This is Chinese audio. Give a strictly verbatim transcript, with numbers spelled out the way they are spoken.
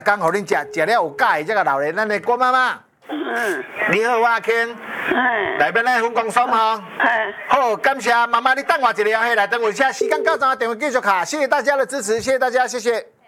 刚好恁食食了有钙的这个老人，咱的郭妈妈。 嗯。 你好，我阿庆。 哎。 内面咧分工爽吼。 哎。 好，感谢妈妈，你等我一下，嘿，来等我一下，时间到，咱电话继续卡，谢谢大家的支持，谢谢大家，谢谢。